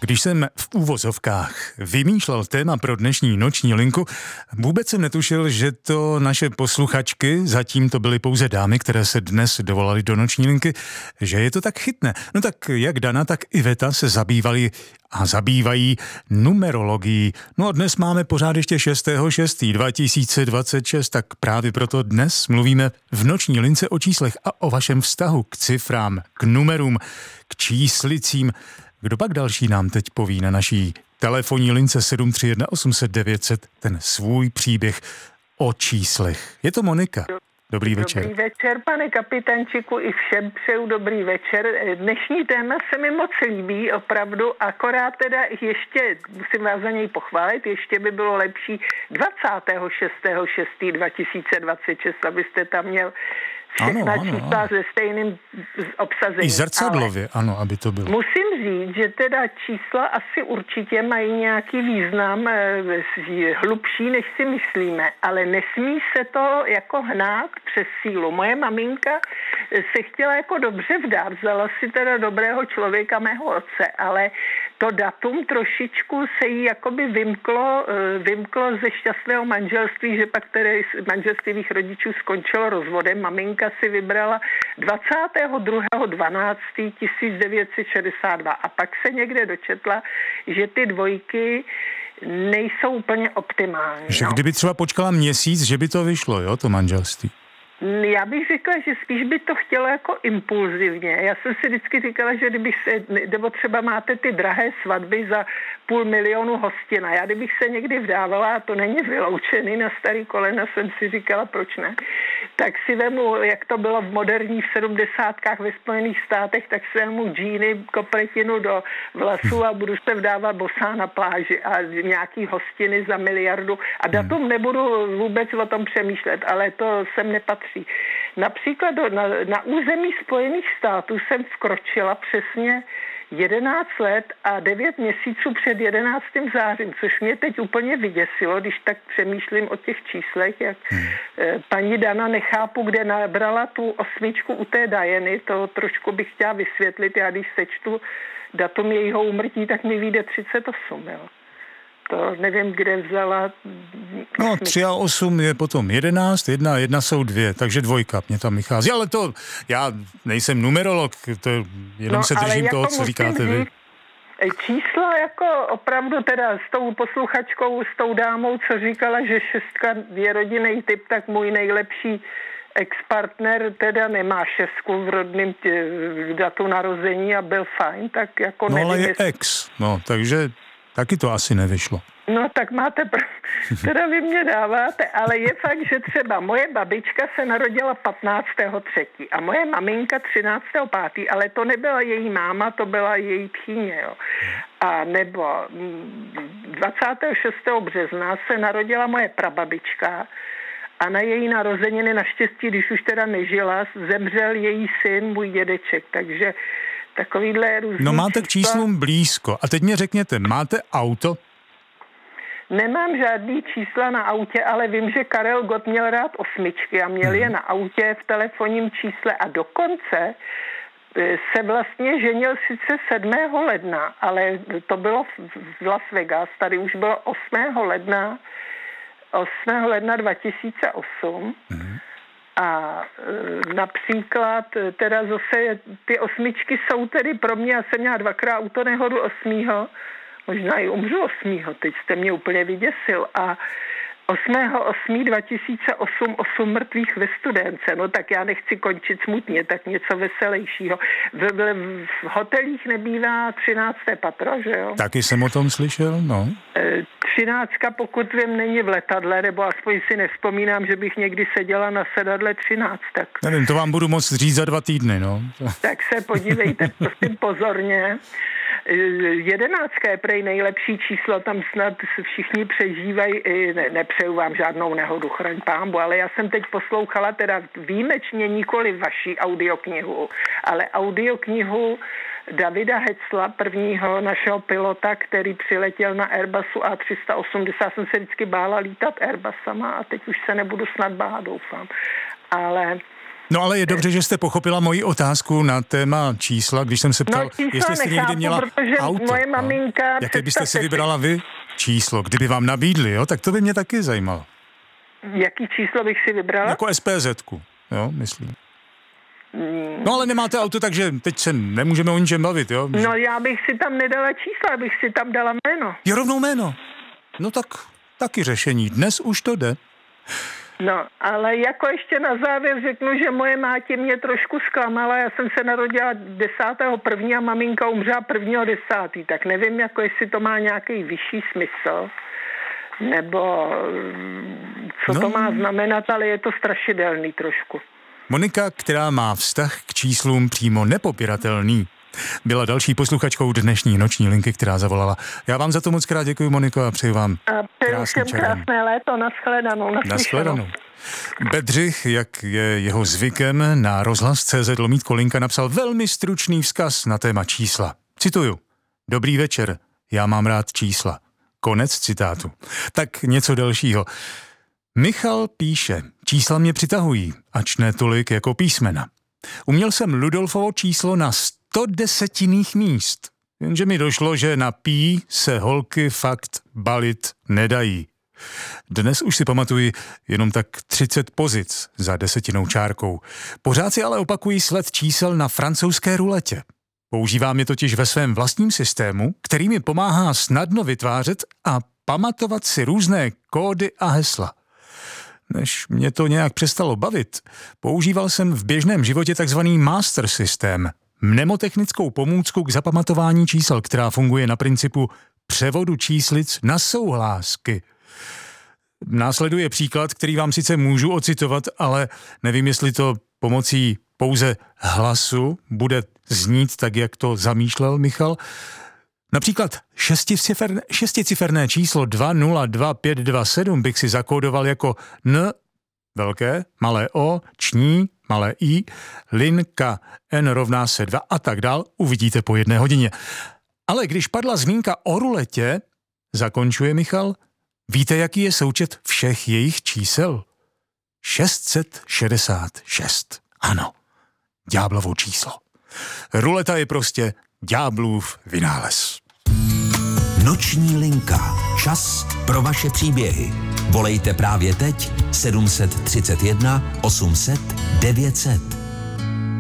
Když jsem v uvozovkách vymýšlel téma pro dnešní noční linku, vůbec jsem netušil, že to naše posluchačky, zatím to byly pouze dámy, které se dnes dovolaly do noční linky, že je to tak chytné. No tak jak Dana, tak Iveta se zabývají numerologií. No a dnes máme pořád ještě 6.6.2026, tak právě proto dnes mluvíme v noční lince o číslech a o vašem vztahu k cifrám, k numerům, k číslicím. Kdo pak další nám teď poví na naší telefonní lince 731 800 900 ten svůj příběh o číslech? Je to Monika. Dobrý večer. Dobrý večer, pane kapitančiku, i všem přeju dobrý večer. Dnešní téma se mi moc líbí, opravdu, akorát teda ještě, musím vás za něj pochválit, ještě by bylo lepší 26.6.2026, abyste tam měl všechna čísla se stejným obsazením. I zrcadlově, ano, aby to bylo. Musím říct, že teda čísla asi určitě mají nějaký význam hlubší, než si myslíme, ale nesmí se to jako hnát přes sílu. Moje maminka se chtěla jako dobře vdát, vzala si teda dobrého člověka, mého otce, ale to datum trošičku se jí jakoby vymklo ze šťastného manželství, že pak tedy manželstvých rodičů skončilo rozvodem. Maminka si vybrala 22.12.1962 a pak se někde dočetla, že ty dvojky nejsou úplně optimální. Že kdyby třeba počkala měsíc, že by to vyšlo, jo, to manželství? Já bych řekla, že spíš by to chtělo jako impulzivně. Já jsem si vždycky říkala, že kdybych nebo třeba máte ty drahé svatby za 500 000 hostin. Já kdybych se někdy vdávala, a to není vyloučený, na starý kolena jsem si říkala, proč ne, tak si vemu, jak to bylo v moderních 70kách ve Spojených státech, tak si vemu džíny, kopretinu do vlasů a budu se vdávat bosá na pláži a nějaký hostiny za 1 miliardu. A datum nebudu vůbec o tom přemýšlet, ale to sem nepatří. Například na území Spojených států jsem vkročila přesně 11 let a 9 měsíců před 11. zářím, což mě teď úplně vyděsilo, když tak přemýšlím o těch číslech, jak paní Dana, nechápu, kde nabrala tu 8 u té Diany, to trošku bych chtěla vysvětlit, já když sečtu datum jejího úmrtí, tak mi vyjde 38, jo. To nevím, kde vzala. No, 3 a 8 je potom 11, 1 a 1 jsou 2, takže 2 mě tam vychází. Ale to, já nejsem numerolog, to jenom se držím toho, co říkáte vy. Čísla jako opravdu teda s tou posluchačkou, s tou dámou, co říkala, že 6 je rodinný typ, tak můj nejlepší ex-partner teda nemá 6 v rodném datu narození a byl fajn, tak jako no, nevím. Ale je ex, no, takže taky to asi nevyšlo. No tak máte, teda vy mě dáváte, ale je fakt, že třeba moje babička se narodila 15.3. a moje maminka 13.5., ale to nebyla její máma, to byla její tchýně, jo. A nebo 26. března se narodila moje prababička a na její narozeniny, naštěstí, když už teda nežila, zemřel její syn, můj dědeček, takže takovýhle různý. No máte k číslům blízko. A teď mě řekněte, máte auto? Nemám žádný čísla na autě, ale vím, že Karel Gott měl rád 8 a měl je na autě v telefonním čísle a dokonce se vlastně ženil sice 7. ledna, ale to bylo v Las Vegas, tady už bylo 8. ledna 2008. A například teda zase ty 8 jsou tedy pro mě, já jsem měla 2krát autonehodu 8. Možná i umřu 8. Teď jste mě úplně vyděsil. A 8.8.2008 8 mrtvých ve Studence. No tak já nechci končit smutně, tak něco veselějšího. V hotelích nebývá 13. patro, že jo? Taky jsem o tom slyšel, no. 13, pokud vím, není v letadle, nebo aspoň si nevzpomínám, že bych někdy seděla na sedadle 13. Tak. Nevím, to vám budu moct říct za 2 týdny, no. Tak se podívejte, prosím, pozorně. 11 je prej nejlepší číslo, tam snad všichni přežívají, nepřeju vám žádnou nehodu, chraň pánbu, ale já jsem teď poslouchala teda výjimečně nikoli vaší audioknihu, ale audioknihu Davida Hecla, prvního našeho pilota, který přiletěl na Airbusu A380. Jsem se vždycky bála lítat Airbusama a teď už se nebudu snad bát, doufám. Ale No ale je dobře, že jste pochopila moji otázku na téma čísla, když jsem se ptal, jestli jste někdy měla auto. Moje maminka... Jaké byste si vybrala vy číslo, kdyby vám nabídli, jo? Tak to by mě taky zajímalo. Jaký číslo bych si vybrala? Jako SPZ-ku, jo, myslím. No ale nemáte auto, takže teď se nemůžeme o ničem bavit, jo? No já bych si tam nedala čísla, abych si tam dala jméno. Je rovnou jméno. No tak taky řešení. Dnes už to jde. No, ale jako ještě na závěr řeknu, že moje máti mě trošku zklamala. Já jsem se narodila 10.1. a maminka umřela 1.10. Tak nevím, jako jestli to má nějaký vyšší smysl, nebo co to má znamenat, ale je to strašidelný trošku. Monika, která má vztah k číslům přímo nepopiratelný, byla další posluchačkou dnešní noční linky, která zavolala. Já vám za to moc krát děkuji, Moniko, a přeju vám krásné léto, nashledanou. Bedřich, jak je jeho zvykem, na rozhlas.cz/Linka napsal velmi stručný vzkaz na téma čísla. Cituju. Dobrý večer, já mám rád čísla. Konec citátu. Tak něco dalšího. Michal píše, čísla mě přitahují, ač ne tolik jako písmena. Uměl jsem Ludolfovo číslo na 110 míst, jenže mi došlo, že na pí se holky fakt balit nedají. Dnes už si pamatuji jenom tak 30 pozic za 10 čárkou. Pořád si ale opakují sled čísel na francouzské ruletě. Používám je totiž ve svém vlastním systému, který mi pomáhá snadno vytvářet a pamatovat si různé kódy a hesla. Než mě to nějak přestalo bavit, používal jsem v běžném životě takzvaný master systém, mnemotechnickou pomůcku k zapamatování čísel, která funguje na principu převodu číslic na souhlásky. Následuje příklad, který vám sice můžu ocitovat, ale nevím, jestli to pomocí pouze hlasu bude znít tak, jak to zamýšlel Michal. Například šesticiferné číslo 202527 bych si zakódoval jako N, velké, malé O, ční, malé I, linka, N rovná se 2 a tak dál, uvidíte po 1 hodině. Ale když padla zmínka o ruletě, zakončuje Michal, víte, jaký je součet všech jejich čísel? 666. Ano, ďáblovo číslo. Ruleta je prostě ďáblův vynález. Noční linka. Čas pro vaše příběhy. Volejte právě teď 731 800 900.